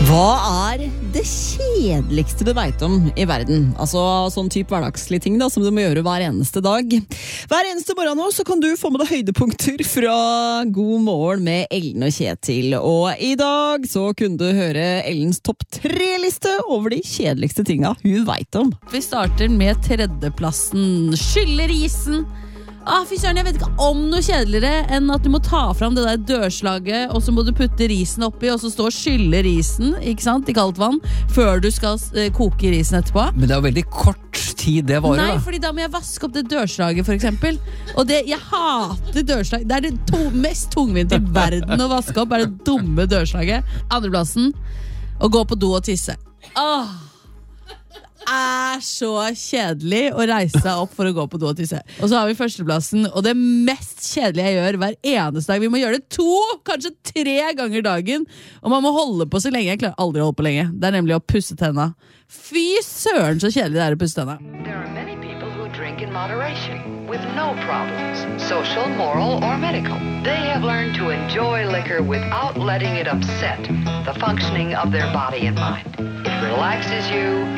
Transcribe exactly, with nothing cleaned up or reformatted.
Hva er det kjedeligste du vet om i verden? Altså sånn type hverdagslige ting da, som du må gjøre hver eneste dag. Hver eneste morgen nå så kan du få med deg høydepunkter fra God morgen med Ellen og Kjetil. Og i dag så kunne du høre Ellens topp tre-liste over de kjedeligste tinga hun vet om. Vi starter med tredjeplassen. Skyllerisen. Ah, fy søren, jeg vet ikke om noe kjedeligere enn at du må ta fram det der dørslaget, og så må du putte risen oppi, og så stå og skylle risen, ikke sant, i kaldt vann, før du skal eh, koke risen etterpå. Men det er jo veldig kort tid det varer. Nei, da. fordi da må jeg vaske opp det dørslaget, for eksempel. Og det, jeg hater dørslag. Det er det to, mest tungvint i verden å vaske opp, er det dumme dørslaget. Andreplassen, å gå på do og tisse. Åh! Er så kjedelig å reise seg opp for å gå på do og tisse. Og så har vi førsteplassen, og det mest kjedelige jeg gjør hver eneste dag. Vi må gjøre det to, kanskje tre ganger dagen. Og man må holde på så lenge. Jeg klarer aldri å holde på lenge. Det er nemlig å pusse tenna. Fy søren så kjedelig det er å pusse tenna. There are many people who drink in moderation with no problems, social, moral, or medical. They have learned to enjoy liquor without letting it upset the functioning of their body and mind. It relaxes you,